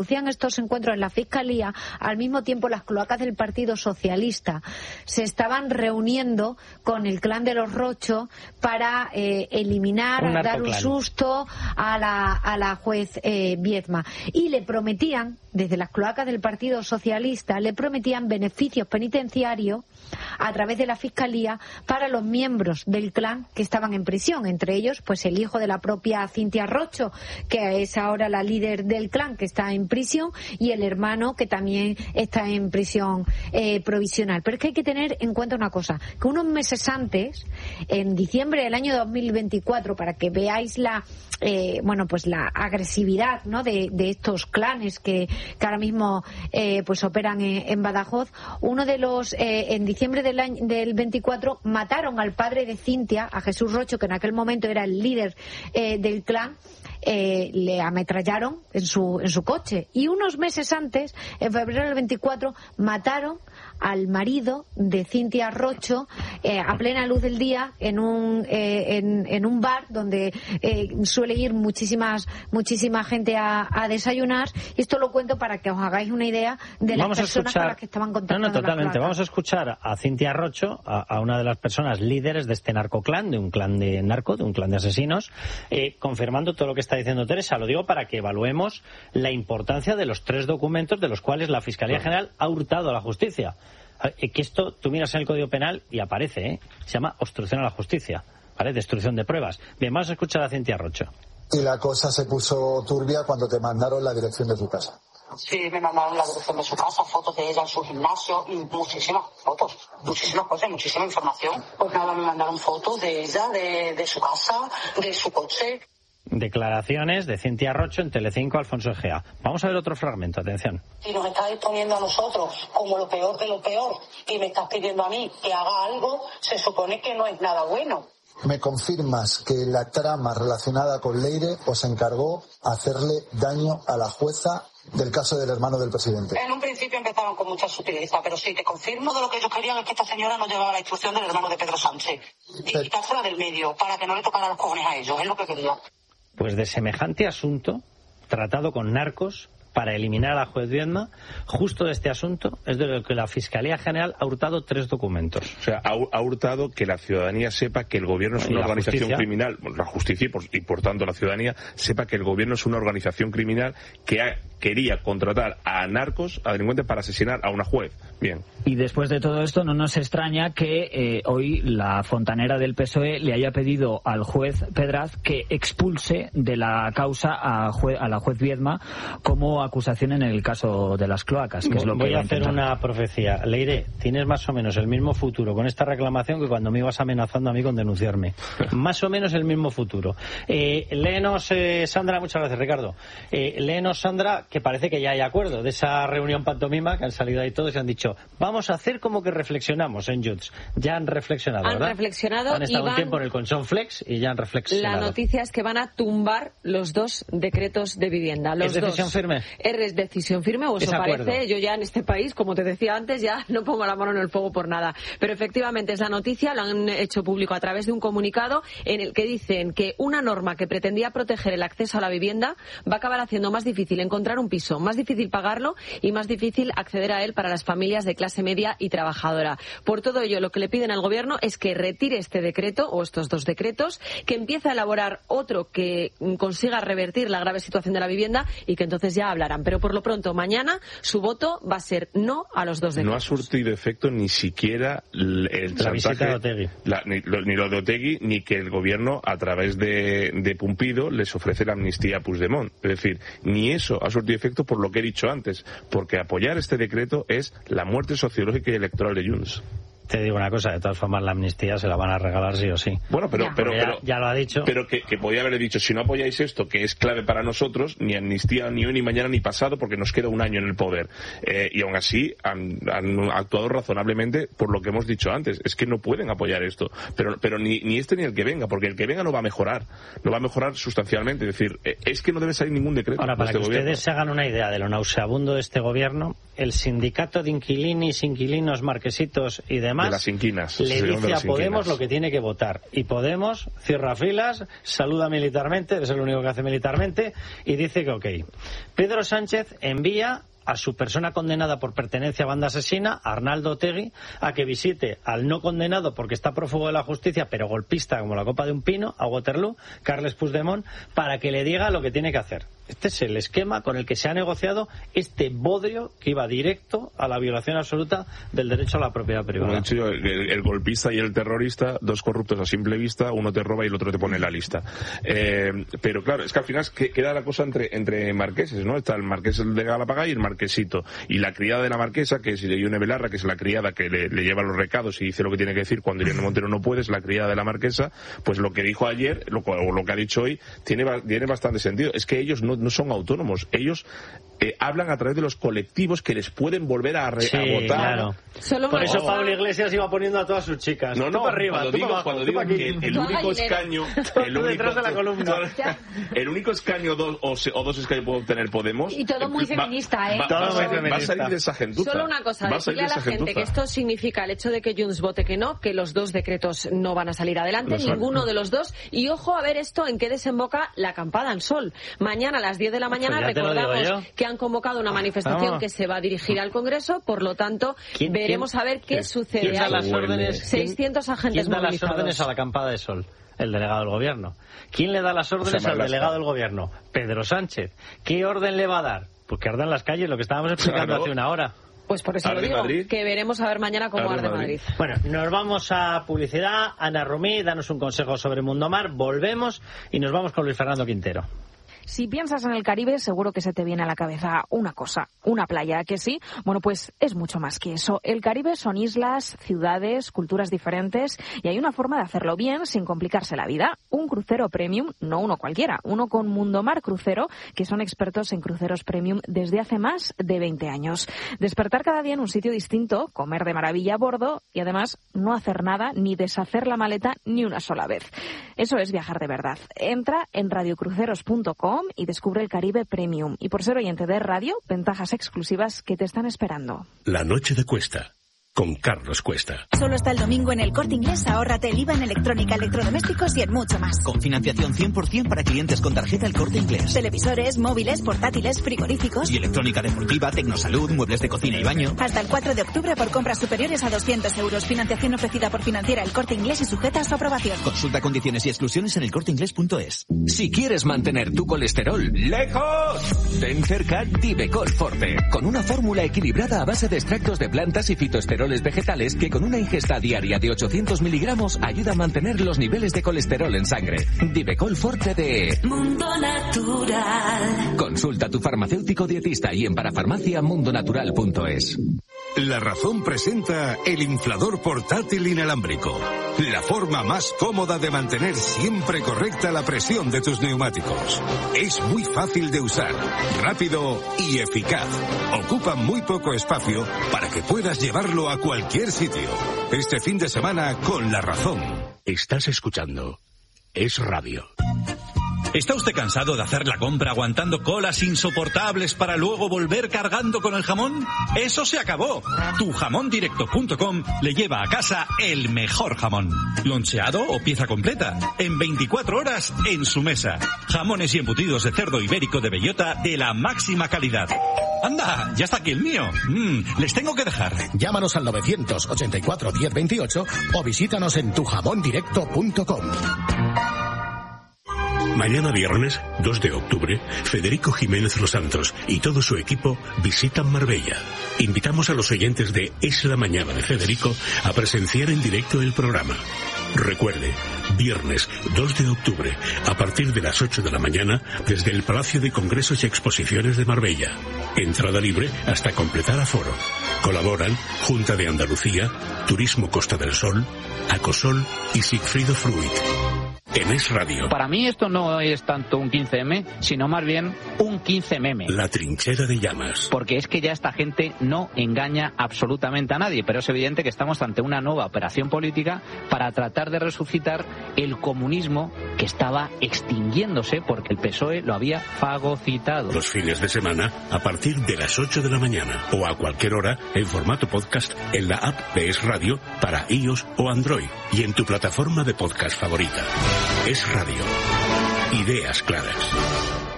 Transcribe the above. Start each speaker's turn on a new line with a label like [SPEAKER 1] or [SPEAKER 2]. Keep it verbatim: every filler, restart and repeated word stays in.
[SPEAKER 1] producían estos encuentros en la Fiscalía, al mismo tiempo las cloacas del Partido Socialista se estaban reuniendo con el clan de los Rocho para eh, eliminar, un dar un susto a la, a la juez eh, Viedma. Y le prometían, desde las cloacas del Partido Socialista, le prometían beneficios penitenciarios a través de la Fiscalía para los miembros del clan que estaban en prisión, entre ellos pues el hijo de la propia Cintia Rocho, que es ahora la líder del clan, que está en prisión, y el hermano, que también está en prisión eh, provisional. Pero es que hay que tener en cuenta una cosa, que unos meses antes, en diciembre del año dos mil veinticuatro, para que veáis la eh, bueno pues la agresividad, ¿no?, de, de estos clanes que, que ahora mismo eh, pues operan en, en Badajoz, uno de los eh, en diciembre del año del veinticuatro mataron al padre de Cintia, a Jesús Rocho, que en aquel momento era el líder eh, del clan. Eh, le ametrallaron en su en su coche, y unos meses antes, en febrero del veinticuatro, mataron al marido de Cintia Rocho eh, a plena luz del día en un eh, en, en un bar donde eh, suele ir muchísimas muchísima gente a, a desayunar, y esto lo cuento para que os hagáis una idea de las
[SPEAKER 2] Vamos
[SPEAKER 1] personas
[SPEAKER 2] escuchar,
[SPEAKER 1] con las que estaban contactando.
[SPEAKER 2] No, no, totalmente. Vamos a escuchar a Cintia Rocho, a, a una de las personas líderes de este narcoclan, de un clan de narco, de un clan de asesinos, eh, confirmando todo lo que está diciendo Teresa. Lo digo para que evaluemos la importancia de los tres documentos de los cuales la Fiscalía General ha hurtado a la justicia. Que esto, tú miras en el Código Penal y aparece, ¿eh? Se llama obstrucción a la justicia, ¿vale? Destrucción de pruebas. Bien, vamos a escuchar a Cintia Rocho.
[SPEAKER 3] Y la cosa se puso turbia cuando te mandaron la dirección de tu casa.
[SPEAKER 4] Sí, me mandaron la dirección de su casa, fotos de ella en su gimnasio y muchísimas fotos, muchísimas cosas, muchísima información. Pues nada, me mandaron fotos de ella, de, de su casa, de su coche.
[SPEAKER 2] Declaraciones de Cintia Rocho en Telecinco, Alfonso Egea. Vamos a ver otro fragmento, atención.
[SPEAKER 4] Y nos estás exponiendo a nosotros como lo peor de lo peor, y me estás pidiendo a mí que haga algo, se supone que no es nada bueno.
[SPEAKER 3] ¿Me confirmas que la trama relacionada con Leire os encargó hacerle daño a la jueza del caso del hermano del presidente?
[SPEAKER 4] En un principio empezaron con mucha sutileza, pero sí, te confirmo, de lo que ellos querían es que esta señora no llevaba la instrucción del hermano de Pedro Sánchez y pero... quitársela del medio para que no le tocara los cojones a ellos, es lo que quería.
[SPEAKER 2] Pues de semejante asunto, tratado con narcos, para eliminar a la juez Viedma, justo de este asunto es de lo que la Fiscalía General ha hurtado tres documentos.
[SPEAKER 5] O sea, ha, ha hurtado que la ciudadanía sepa que el gobierno es una organización justicia. criminal, bueno, la justicia y por, y por tanto la ciudadanía sepa que el gobierno es una organización criminal que ha, quería contratar a narcos, a delincuentes, para asesinar a una juez. Bien.
[SPEAKER 6] Y después de todo esto no nos extraña que eh, hoy la fontanera del P S O E le haya pedido al juez Pedraz que expulse de la causa a, jue, a la juez Viedma como acusación en el caso de las cloacas, que es lo
[SPEAKER 2] Voy
[SPEAKER 6] que
[SPEAKER 2] a hacer una profecía. Leire, tienes más o menos el mismo futuro con esta reclamación que cuando me ibas amenazando a mí con denunciarme. Más o menos el mismo futuro. Eh, léenos, eh, Sandra, muchas gracias, Ricardo. Eh, léenos, Sandra, que parece que ya hay acuerdo de esa reunión pantomima, que han salido ahí todos y han dicho, vamos a hacer como que reflexionamos en Junts. Ya han reflexionado,
[SPEAKER 7] han
[SPEAKER 2] ¿verdad?
[SPEAKER 7] reflexionado
[SPEAKER 2] Han estado
[SPEAKER 7] y van...
[SPEAKER 2] un tiempo en el Colchón Flex y ya han reflexionado.
[SPEAKER 7] La noticia es que van a tumbar los dos decretos de vivienda. Los
[SPEAKER 2] ¿Es decisión
[SPEAKER 7] dos.
[SPEAKER 2] firme?
[SPEAKER 7] ¿Es decisión firme o eso parece? Yo ya en este país, como te decía antes, ya no pongo la mano en el fuego por nada. Pero efectivamente es la noticia, lo han hecho público a través de un comunicado en el que dicen que una norma que pretendía proteger el acceso a la vivienda va a acabar haciendo más difícil encontrar un piso, más difícil pagarlo y más difícil acceder a él para las familias de clase media y trabajadora. Por todo ello, lo que le piden al Gobierno es que retire este decreto o estos dos decretos, que empiece a elaborar otro que consiga revertir la grave situación de la vivienda y que entonces ya hablarán. Pero por lo pronto, mañana su voto va a ser no a los dos decretos.
[SPEAKER 5] No ha surtido efecto ni siquiera el, el
[SPEAKER 2] la
[SPEAKER 5] chantaje,
[SPEAKER 2] visita de Otegi.
[SPEAKER 5] La, ni, lo, ni lo de Otegi, ni que el Gobierno, a través de, de Pumpido, les ofrece la amnistía a Puigdemont. Es decir, ni eso ha surtido efecto, por lo que he dicho antes, porque apoyar este decreto es la muerte sociológica y electoral de Junts.
[SPEAKER 2] Te digo una cosa, de todas formas la amnistía se la van a regalar sí o sí.
[SPEAKER 5] Bueno, pero
[SPEAKER 2] ya,
[SPEAKER 5] pero,
[SPEAKER 2] ya,
[SPEAKER 5] pero
[SPEAKER 2] ya lo ha dicho.
[SPEAKER 5] Pero que, que podía haber dicho, si no apoyáis esto, que es clave para nosotros, ni amnistía ni hoy, ni mañana, ni pasado, porque nos queda un año en el poder. Eh, y aún así han, han actuado razonablemente por lo que hemos dicho antes. Es que no pueden apoyar esto. Pero pero ni, ni este ni el que venga, porque el que venga no va a mejorar. No va a mejorar sustancialmente. Es decir, es que no debe salir ningún decreto.
[SPEAKER 2] Ahora, para
[SPEAKER 5] de este
[SPEAKER 2] que
[SPEAKER 5] gobierno.
[SPEAKER 2] ustedes se hagan una idea de lo nauseabundo de este gobierno, el sindicato de inquilinis, inquilinos, marquesitos y demás
[SPEAKER 5] de las inquinas,
[SPEAKER 2] le dice a Podemos lo que tiene que votar. Y Podemos cierra filas, saluda militarmente, es el único que hace militarmente, y dice que ok. Pedro Sánchez envía a su persona condenada por pertenencia a banda asesina, Arnaldo Otegi, a que visite al no condenado porque está prófugo de la justicia, pero golpista como la copa de un pino, a Waterloo, Carles Puigdemont, para que le diga lo que tiene que hacer. Este es el esquema con el que se ha negociado este bodrio que iba directo a la violación absoluta del derecho a la propiedad privada.
[SPEAKER 5] Como he dicho yo, el, el golpista y el terrorista, dos corruptos a simple vista, uno te roba y el otro te pone en la lista. Eh, pero claro, es que al final queda la cosa entre, entre marqueses, ¿no? Está el marqués de Galapagar y el marquesito. Y la criada de la marquesa, que es Ione Belarra, que es la criada que le, le lleva los recados y dice lo que tiene que decir cuando Irene Montero no puede, es la criada de la marquesa, pues lo que dijo ayer, lo, o lo que ha dicho hoy, tiene, tiene bastante sentido. Es que ellos no no son autónomos, ellos eh, hablan a través de los colectivos que les pueden volver a, re,
[SPEAKER 2] sí,
[SPEAKER 5] a votar.
[SPEAKER 2] Claro.
[SPEAKER 7] Solo
[SPEAKER 2] Por eso Pablo Iglesias iba poniendo a todas sus chicas.
[SPEAKER 5] No, no,
[SPEAKER 2] para arriba,
[SPEAKER 5] cuando digo,
[SPEAKER 2] abajo,
[SPEAKER 5] cuando digo que el, el único escaño, el único,
[SPEAKER 2] detrás de la columna.
[SPEAKER 5] el único escaño dos, o, o dos escaños puede obtener Podemos.
[SPEAKER 1] Y todo muy feminista,
[SPEAKER 5] va,
[SPEAKER 1] ¿eh?
[SPEAKER 5] Va,
[SPEAKER 2] todo
[SPEAKER 5] va,
[SPEAKER 2] muy
[SPEAKER 5] va,
[SPEAKER 2] feminista.
[SPEAKER 5] Va a salir de esa gentuza.
[SPEAKER 7] Solo una cosa, decirle a, a la gente gentuza. que esto significa el hecho de que Junts vote que no, que los dos decretos no van a salir adelante,
[SPEAKER 5] Los
[SPEAKER 7] ninguno
[SPEAKER 5] sale.
[SPEAKER 7] de los dos. Y ojo a ver esto en qué desemboca la acampada en Sol. Mañana a las diez de la mañana
[SPEAKER 2] pues
[SPEAKER 7] recordamos que han convocado una manifestación Vamos. que se va a dirigir al Congreso, por lo tanto
[SPEAKER 2] ¿Quién,
[SPEAKER 7] veremos
[SPEAKER 2] quién,
[SPEAKER 7] a ver qué
[SPEAKER 2] ¿quién,
[SPEAKER 7] sucede.
[SPEAKER 2] ¿Quién da las
[SPEAKER 7] Hay
[SPEAKER 2] órdenes?
[SPEAKER 7] seiscientos agentes
[SPEAKER 2] ¿Quién da
[SPEAKER 7] movilizados.
[SPEAKER 2] las órdenes a la acampada de Sol? El delegado del gobierno. ¿Quién le da las órdenes al delegado del gobierno? Pedro Sánchez. ¿Qué orden le va a dar? Pues que ardan las calles, lo que estábamos explicando
[SPEAKER 5] claro.
[SPEAKER 2] hace una hora.
[SPEAKER 7] Pues por eso
[SPEAKER 5] Arde
[SPEAKER 7] lo digo,
[SPEAKER 5] Madrid.
[SPEAKER 7] que veremos a ver mañana cómo arde, arde Madrid. Madrid.
[SPEAKER 2] Bueno, nos vamos a publicidad. Ana Rumí, danos un consejo sobre Mundomar. Volvemos y nos vamos con Luis Fernando Quintero.
[SPEAKER 8] Si piensas en el Caribe, seguro que se te viene a la cabeza una cosa, una playa, ¿que sí? Bueno, pues es mucho más que eso. El Caribe son islas, ciudades, culturas diferentes y hay una forma de hacerlo bien sin complicarse la vida. Un crucero premium, no uno cualquiera, uno con Mundomar Crucero, que son expertos en cruceros premium desde hace más de veinte años. Despertar cada día en un sitio distinto, comer de maravilla a bordo y además no hacer nada ni deshacer la maleta ni una sola vez. Eso es viajar de verdad. Entra en radiocruceros punto com y descubre el Caribe Premium. Y por ser oyente de radio, ventajas exclusivas que te están esperando.
[SPEAKER 9] La noche de Cuesta, con Carlos Cuesta.
[SPEAKER 10] Solo hasta el domingo en el Corte Inglés, ahórrate el I V A en electrónica, electrodomésticos y en mucho más.
[SPEAKER 11] Con financiación cien por ciento para clientes con tarjeta El Corte Inglés.
[SPEAKER 10] Televisores, móviles, portátiles, frigoríficos.
[SPEAKER 11] Y electrónica deportiva, tecnosalud, muebles de cocina y baño.
[SPEAKER 10] Hasta el cuatro de octubre por compras superiores a doscientos euros. Financiación ofrecida por Financiera El Corte Inglés y sujeta a su aprobación.
[SPEAKER 11] Consulta condiciones y exclusiones en el corte inglés punto es.
[SPEAKER 12] Si quieres mantener tu colesterol lejos, ten cerca Divecol Forte. Con una fórmula equilibrada a base de extractos de plantas y fitoesteroles vegetales que con una ingesta diaria de ochocientos miligramos ayuda a mantener los niveles de colesterol en sangre. Divecol Forte de
[SPEAKER 13] Mundo Natural.
[SPEAKER 12] Consulta a tu farmacéutico dietista y en parafarmacia mundo natural punto es.
[SPEAKER 9] La Razón presenta el inflador portátil inalámbrico. La forma más cómoda de mantener siempre correcta la presión de tus neumáticos. Es muy fácil de usar, rápido y eficaz. Ocupa muy poco espacio para que puedas llevarlo a cualquier sitio. Este fin de semana con La Razón. Estás escuchando Es Radio.
[SPEAKER 14] ¿Está usted cansado de hacer la compra aguantando colas insoportables para luego volver cargando con el jamón? ¡Eso se acabó! tu jamón directo punto com le lleva a casa el mejor jamón. Loncheado o pieza completa. En veinticuatro horas en su mesa. Jamones y embutidos de cerdo ibérico de bellota de la máxima calidad. ¡Anda! ¡Ya está aquí el mío! Mm, les tengo que dejar.
[SPEAKER 15] Llámanos al novecientos ochenta y cuatro diez veintiocho o visítanos en tu jamón directo punto com.
[SPEAKER 9] Mañana viernes, dos de octubre, Federico Jiménez Los Santos y todo su equipo visitan Marbella. Invitamos a los oyentes de Es la Mañana de Federico a presenciar en directo el programa. Recuerde, viernes dos de octubre, a partir de las ocho de la mañana, desde el Palacio de Congresos y Exposiciones de Marbella. Entrada libre hasta completar aforo. Colaboran Junta de Andalucía, Turismo Costa del Sol, Acosol y Sigfrido Fruit. en Es Radio.
[SPEAKER 6] Para mí esto no es tanto un quince eme, sino más bien un quince meme.
[SPEAKER 9] La trinchera de llamas.
[SPEAKER 6] Porque es que ya esta gente no engaña absolutamente a nadie, pero es evidente que estamos ante una nueva operación política para tratar de resucitar el comunismo que estaba extinguiéndose porque el P S O E lo había fagocitado.
[SPEAKER 9] Los fines de semana a partir de las ocho de la mañana o a cualquier hora en formato podcast en la app de Es Radio para iOS o Android y en tu plataforma de podcast favorita. Es Radio. Ideas claras.